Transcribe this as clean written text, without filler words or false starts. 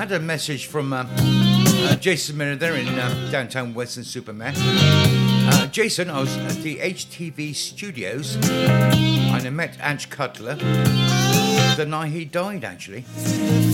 had a message from Jason Miller there in downtown Western Supermare. Jason, I was at the HTV studios and I met Ange Cutler the night he died, actually.